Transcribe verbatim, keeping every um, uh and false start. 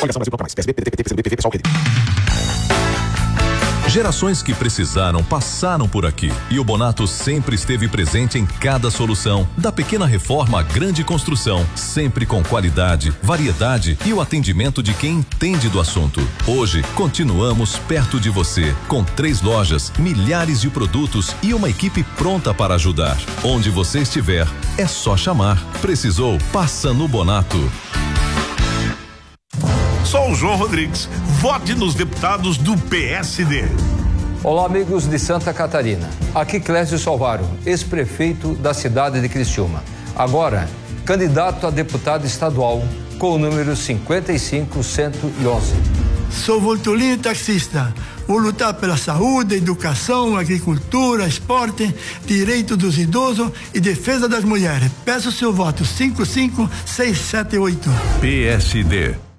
Gerações que precisaram passaram por aqui e o Bonato sempre esteve presente em cada solução, da pequena reforma à grande construção, sempre com qualidade, variedade e o atendimento de quem entende do assunto. Hoje, continuamos perto de você, com três lojas, milhares de produtos e uma equipe pronta para ajudar. Onde você estiver, é só chamar. Precisou? Passa no Bonato. Sou o João Rodrigues. Vote nos deputados do P S D. Olá, amigos de Santa Catarina. Aqui Clésio Salvaro, ex-prefeito da cidade de Criciúma. Agora, candidato a deputado estadual com o número cinquenta e cinco cento e onze. Sou Voltolino taxista. Vou lutar pela saúde, educação, agricultura, esporte, direito dos idosos e defesa das mulheres. Peço seu voto cinco cinco seis sete oito. P S D.